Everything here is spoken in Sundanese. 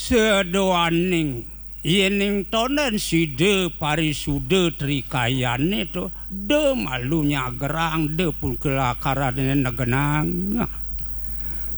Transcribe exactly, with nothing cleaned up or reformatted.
sedoaning yening tonen si de parisude trikayane to de malunya gerang de pun kelakaran negenang